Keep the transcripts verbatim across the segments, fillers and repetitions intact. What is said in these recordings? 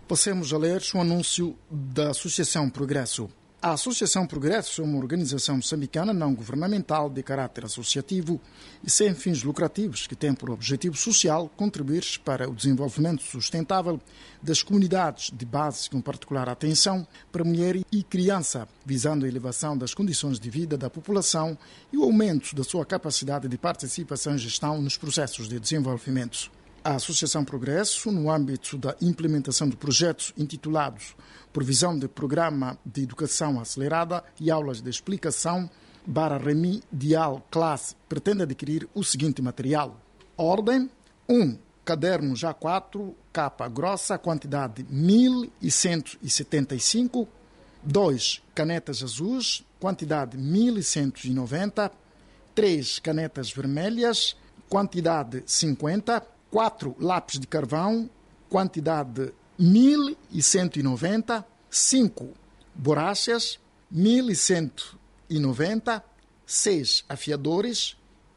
Passemos a ler o anúncio da Associação Progresso. A Associação Progresso é uma organização moçambicana não governamental de caráter associativo e sem fins lucrativos que tem por objetivo social contribuir para o desenvolvimento sustentável das comunidades de base, com particular atenção para mulher e criança, visando a elevação das condições de vida da população e o aumento da sua capacidade de participação e gestão nos processos de desenvolvimento. A Associação Progresso, no âmbito da implementação de projetos intitulados Provisão de Programa de Educação Acelerada e Aulas de Explicação para Remedial Classe, pretende adquirir o seguinte material. Ordem: um. Caderno A quatro, capa grossa, quantidade mil cento e setenta e cinco. dois. Canetas azuis, quantidade mil cento e noventa. três. Canetas vermelhas, quantidade cinquenta. quatro. Lápis de carvão, quantidade mil cento e noventa. cinco. Borrachas, mil cento e noventa. seis. Afiadores,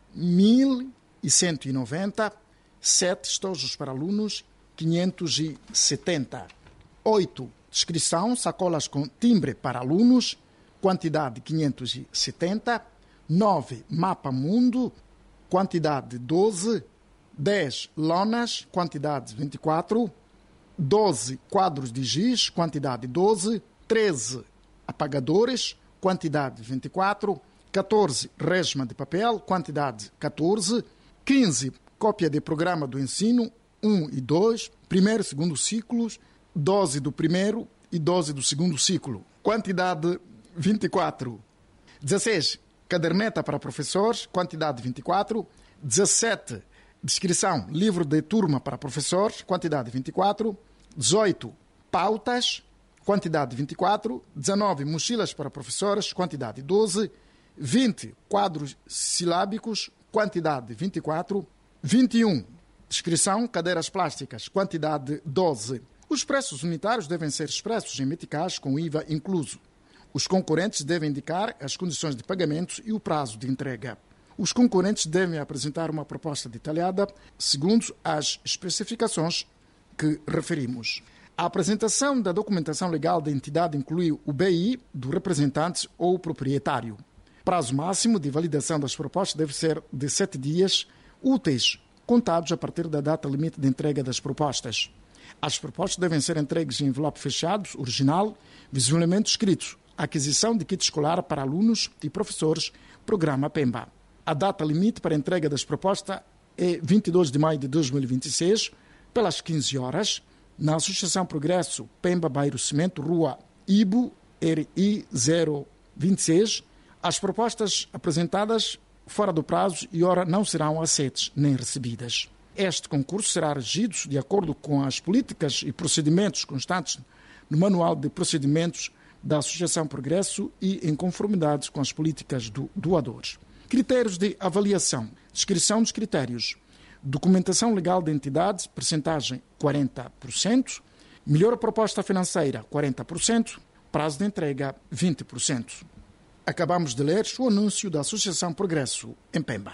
mil cento e noventa. sete. Estojos para alunos, quinhentos e setenta. oito. Descrição, sacolas com timbre para alunos, quantidade quinhentos e setenta. nove. Mapa mundo, quantidade doze. dez. Lonas, quantidade vinte e quatro. doze. Quadros de giz, quantidade doze. treze. Apagadores, quantidade vinte e quatro. catorze. Resma de papel, quantidade catorze. quinze. Cópia de programa do ensino um e dois, primeiro e segundo ciclos, doze do primeiro e doze do segundo ciclo, quantidade vinte e quatro. dezesseis. Caderneta para professores, quantidade vinte e quatro. dezessete. Descrição, livro de turma para professores, quantidade vinte e quatro. dezoito. Pautas, quantidade vinte e quatro. dezanove. Mochilas para professores, quantidade doze. vinte. Quadros silábicos, quantidade vinte e quatro. vinte e um. Descrição, cadeiras plásticas, quantidade doze. Os preços unitários devem ser expressos em meticais com I V A incluso. Os concorrentes devem indicar as condições de pagamento e o prazo de entrega. Os concorrentes devem apresentar uma proposta detalhada segundo as especificações que referimos. A apresentação da documentação legal da entidade inclui o B I do representante ou proprietário. Prazo máximo de validação das propostas deve ser de sete dias úteis, contados a partir da data limite de entrega das propostas. As propostas devem ser entregues em envelope fechado, original, visivelmente escrito. Aquisição de kit escolar para alunos e professores, programa Pemba. A data limite para a entrega das propostas é vinte e dois de maio de dois mil e vinte e seis, pelas quinze horas, na Associação Progresso, Pemba, Bairro Cimento, Rua Ibo, R I zero vinte e seis. As propostas apresentadas fora do prazo e hora não serão aceitas nem recebidas. Este concurso será regido de acordo com as políticas e procedimentos constantes no Manual de Procedimentos da Associação Progresso e em conformidade com as políticas do doador. Critérios de avaliação. Descrição dos critérios. Documentação legal da entidade, percentagem quarenta por cento. Melhor proposta financeira, quarenta por cento. Prazo de entrega, vinte por cento. Acabamos de ler o anúncio da Associação Progresso em Pemba.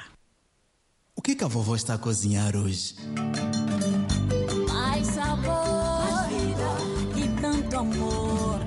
O que, que a vovó está a cozinhar hoje? Mais sabor, mais vida e tanto amor.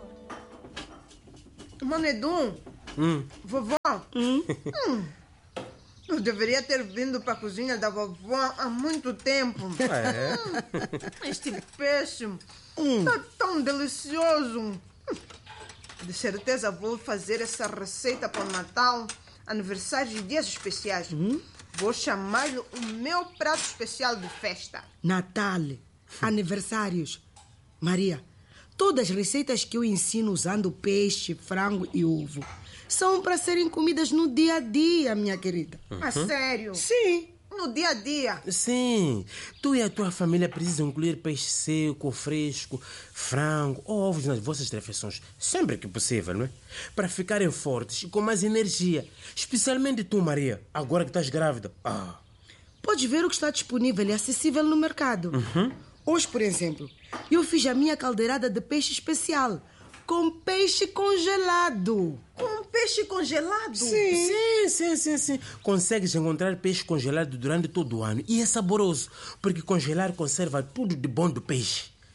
Mano Edu, hum. vovó, hum. Hum, eu deveria ter vindo para a cozinha da vovó há muito tempo. É? Hum, este peixe hum. está tão delicioso. De certeza vou fazer essa receita para o Natal, aniversários e dias especiais. Hum? Vou chamar-lhe o meu prato especial de festa. Natal, aniversários. Maria, todas as receitas que eu ensino usando peixe, frango e ovo são para serem comidas no dia a dia, minha querida. Uhum. A sério? Sim. No dia a dia? Sim. Tu e a tua família precisam incluir peixe seco, fresco, frango ou ovos nas vossas refeições, sempre que possível, não é? Para ficarem fortes e com mais energia. Especialmente tu, Maria, agora que estás grávida. Ah. Podes ver o que está disponível e acessível no mercado. Uhum. Hoje, por exemplo, eu fiz a minha caldeirada de peixe especial com peixe congelado. Com peixe congelado? Sim. Sim, sim, sim, sim. Consegues encontrar peixe congelado durante todo o ano. E é saboroso, porque congelar conserva tudo de bom do peixe.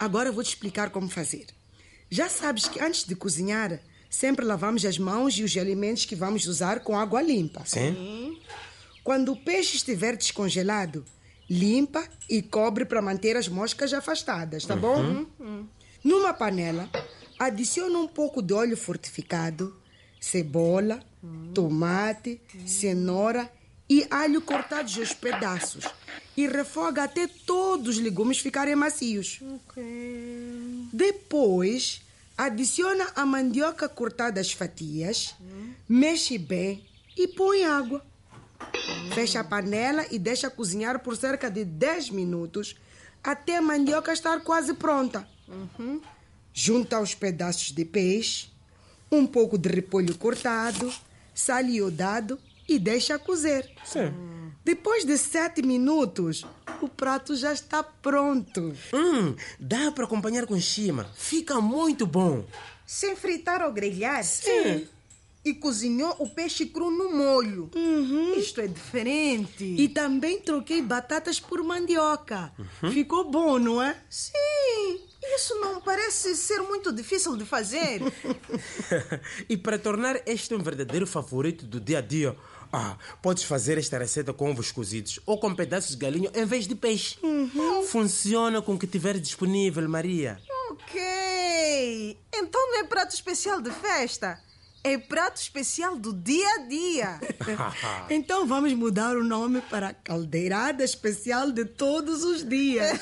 Agora eu vou te explicar como fazer. Já sabes que antes de cozinhar, sempre lavamos as mãos e os alimentos que vamos usar com água limpa. Sim. Quando o peixe estiver descongelado, limpa e cobre para manter as moscas afastadas, tá bom? Uhum. Numa panela, adiciona um pouco de óleo fortificado, cebola, uhum. tomate, uhum. cenoura e alho cortados aos pedaços. E refoga até todos os legumes ficarem macios. Ok. Depois, adiciona a mandioca cortada às fatias, uhum. mexe bem e põe água. Uhum. Fecha a panela e deixa cozinhar por cerca de dez minutos até a mandioca estar quase pronta. Uhum. Junta os pedaços de peixe, um pouco de repolho cortado, sal iodado e deixa cozer. Sim. Depois de sete minutos, o prato já está pronto. Hum, dá para acompanhar com chima. Fica muito bom. Sem fritar ou grelhar? Sim. E cozinhou o peixe cru no molho. Uhum. Isto é diferente. E também troquei batatas por mandioca. Uhum. Ficou bom, não é? Sim. Isso não parece ser muito difícil de fazer. E para tornar este um verdadeiro favorito do dia a dia, ah, podes fazer esta receita com ovos cozidos ou com pedaços de galinha em vez de peixe. Uhum. Funciona com o que tiver disponível, Maria. Ok. Então não é prato especial de festa. É prato especial do dia a dia. Então vamos mudar o nome para caldeirada especial de todos os dias.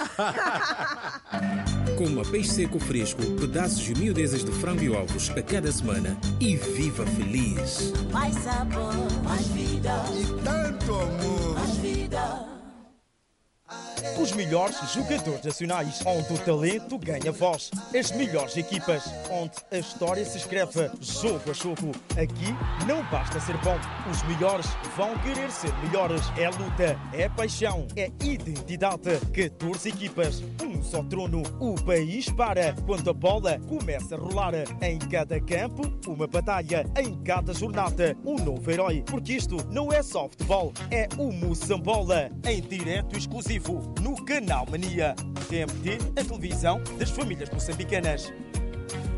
Coma peixe seco fresco, pedaços e miudezas de frango e ovos a cada semana e viva feliz. Mais sabor, mais vida. E tanto amor. Mais vida. Os melhores jogadores nacionais, onde o talento ganha voz. As melhores equipas, onde a história se escreve jogo a jogo. Aqui não basta ser bom. Os melhores vão querer ser melhores. É luta, é paixão, é identidade. catorze equipas, um só trono. O país para quando a bola começa a rolar. Em cada campo, uma batalha. Em cada jornada, um novo herói. Porque isto não é só futebol, é o Moçambola. Em direto exclusivo no Canal Mania. T M T, a televisão das famílias moçambicanas.